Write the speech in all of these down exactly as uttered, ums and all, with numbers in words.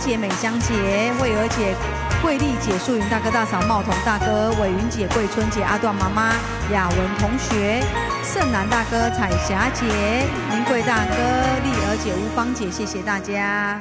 姐、美香姐、慧儿姐、桂丽姐、素云大哥、大嫂、茂彤大哥、伟云姐、桂春姐、阿段妈妈、雅文同学、盛南大哥、彩霞姐、林贵大哥、丽儿姐、吴芳姐，谢谢大家。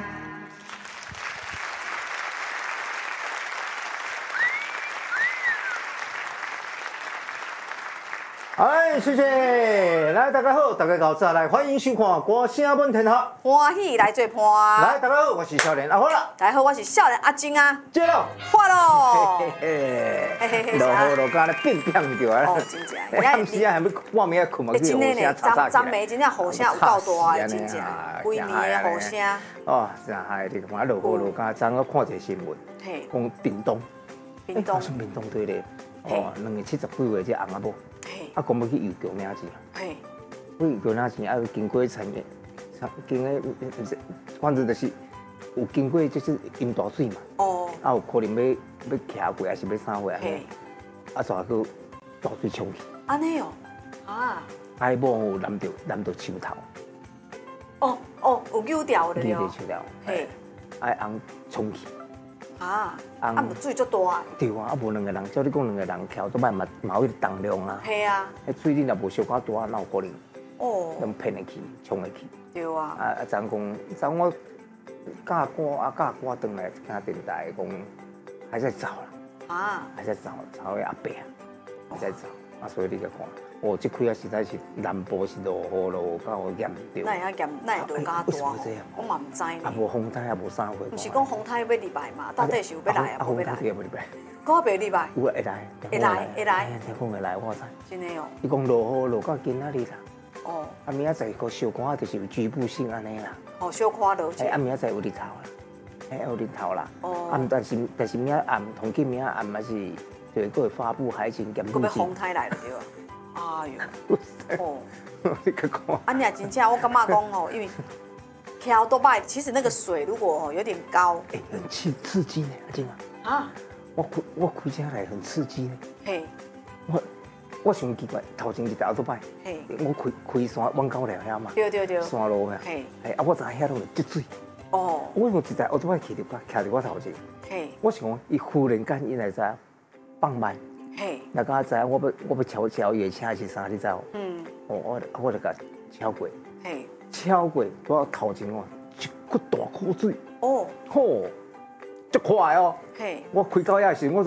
哎，谢谢！来，大家好，大家好，再来欢迎收看歌声满天下， 欢喜来做伴。 来，大家好，我是少年阿花啦。 大家好，我是少年阿金啊。 接了， 发咯！ 嘿嘿，落雨落干咧变变着啊！ 哦，真正。 暗时啊，还要半暝困嘛，去真的呢，昨昨暝真正雨声有够大的，真正，规年的雨声。 哦，真嗨！你看落雨落干，昨我看一个新闻，讲屏东， 屏东， 屏东对咧，哦，两月七十几岁这翁仔某。啊，讲要去邮局领钱，嘿，去邮局领钱，啊，经过产业，经过，反正就是有经过，就是淹大水嘛。哦。啊，有可能要要徛过，还是要啥货啊？嘿。啊，煞去大水冲去。 安尼哦。啊。 啊，迄某有淋到淋到手头。 哦哦，有扭掉的了。 扭到手头。嘿。啊，翁冲去。 啊，啊，无水足大。 对啊，啊无两个人，照你讲两个人跳都歹嘛，嘛有迄个重量啊。 系啊。 迄水你若无小可大，哪有可能？ 哦。 能骗会去，冲会去。 对啊。 啊啊！昨讲，昨我架歌啊架歌转来听电台讲，还在找啦。啊。还在找找个阿伯啊，还在找。啊，所以你来看，哦，这开啊实在是南部是落雨落到严重。 那会啊严，那会落较大？我嘛唔知呢。 啊，无风台啊，无啥货。 唔是讲风台要入来嘛？到底是有要来啊？无要来？ 要入来。 我袂入来。 有会来。 会来会来。 听讲会来，我知。 真的哦。 伊讲落雨落到今仔日啦。 哦。 啊，明仔载个小可就是有局部性安尼啦。 哦，小可落。 哎，啊，明仔载有日头啦。哎，有日头啦。哦。啊，但是但是明仔暗，同今明仔暗还是。对，佫会发布海情监督。佫要风台来了对吧？哎呦， 哦，你去看。 啊，你也真正，我感觉讲哦，因为桥多摆，其实那个水如果有点高， 哎，很刺刺激呢，阿静啊。啊。我开我开车来很刺激呢。嘿。我我想奇怪，头前一条多摆，嘿，我开开山往高了遐嘛。 对对对。 山路遐。嘿。哎，啊，我知影遐路积水。哦。我用一台奥多摆骑着徛伫我头前。嘿。我想讲，伊忽然间伊来知。放慢，嘿，那个知我要我要超超越车是啥？你知无？嗯，哦，我我就甲超过，嘿，超过我头前哦，一股大口水，哦，吼，足快哦，嘿，我开到遐时我。